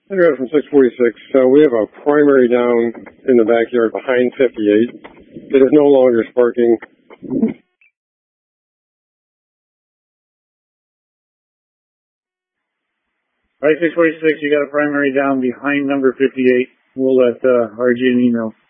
Internet from 646. So we have a primary down in the backyard behind 58. It is no longer sparking. All right, 646, you got a primary down behind number 58. We'll let RG an email.